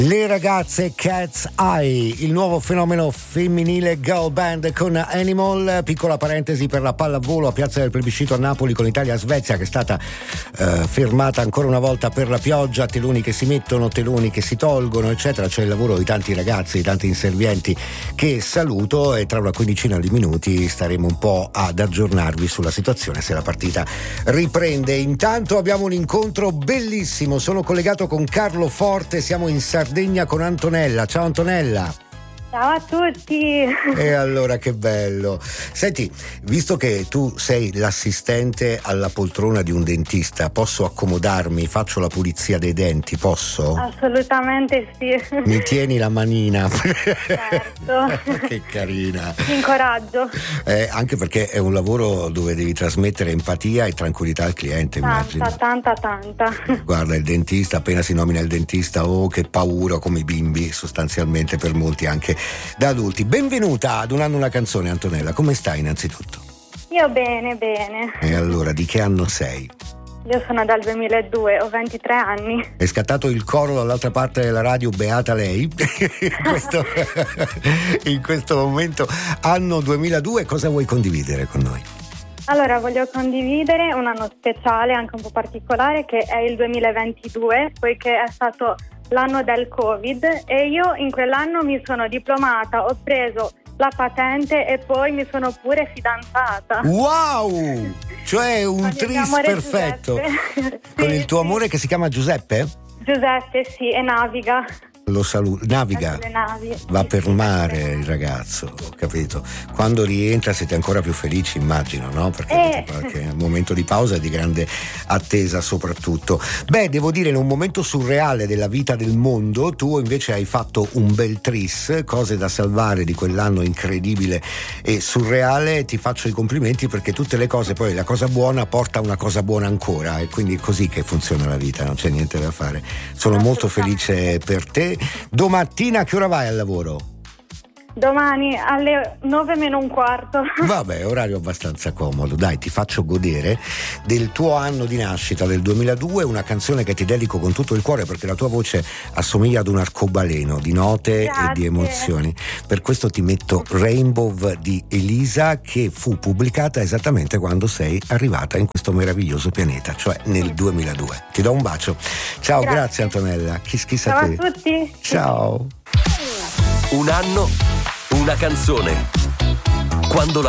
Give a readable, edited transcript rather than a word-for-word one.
Le ragazze Cat's Eye, il nuovo fenomeno femminile girl band con Animal. Piccola parentesi per la pallavolo a Piazza del Plebiscito a Napoli con Italia-Svezia, che è stata fermata ancora una volta per la pioggia, teloni che si mettono, teloni che si tolgono, eccetera. C'è il lavoro di tanti ragazzi, di tanti inservienti che saluto, e tra una quindicina di minuti staremo un po' ad aggiornarvi sulla situazione, se la partita riprende. Intanto abbiamo un incontro bellissimo, sono collegato con Carlo Forte, siamo in Sardegna con Antonella. Ciao Antonella. Ciao a tutti. E allora, che bello. Senti, visto che tu sei l'assistente alla poltrona di un dentista, posso accomodarmi? Faccio la pulizia dei denti, posso? Assolutamente sì. Mi tieni la manina? Certo. Che carina. Ti incoraggio. Anche perché è un lavoro dove devi trasmettere empatia e tranquillità al cliente, immagino. Tanta. Guarda, il dentista, appena si nomina il dentista, oh che paura, come i bimbi sostanzialmente, per molti anche da adulti. Benvenuta ad Un anno una canzone, Antonella. Come stai innanzitutto? Io bene. E allora, di che anno sei? Io sono dal 2002, ho 23 anni. È scattato il coro dall'altra parte della radio, beata lei. in questo momento, anno 2002, cosa vuoi condividere con noi? Allora, voglio condividere un anno speciale, anche un po' particolare, che è il 2022, poiché è stato l'anno del Covid, e io in quell'anno mi sono diplomata, ho preso la patente e poi mi sono pure fidanzata. Wow! Cioè un tris perfetto. Con il tuo amore che si chiama Giuseppe? Giuseppe, sì, e naviga. Lo saluto, naviga, va per mare il ragazzo, ho capito. Quando rientra siete ancora più felici, immagino, no? Perché avete qualche momento di pausa e di grande attesa soprattutto. Beh, devo dire, in un momento surreale della vita del mondo, tu invece hai fatto un bel tris, cose da salvare di quell'anno incredibile e surreale. Ti faccio i complimenti, perché tutte le cose, poi la cosa buona porta una cosa buona ancora, e quindi è così che funziona la vita, non c'è niente da fare. Sono molto felice per te. Domattina a che ora vai al lavoro? Domani alle 9:45. Vabbè, orario abbastanza comodo. Dai, ti faccio godere del tuo anno di nascita, del 2002, una canzone che ti dedico con tutto il cuore, perché la tua voce assomiglia ad un arcobaleno di note. Grazie. E di emozioni. Per questo ti metto Rainbow di Elisa, che fu pubblicata esattamente quando sei arrivata in questo meraviglioso pianeta, cioè nel 2002. Ti do un bacio. Ciao, grazie Antonella. Chissà Ciao te. a tutti. Ciao. Un anno, una canzone. Quando la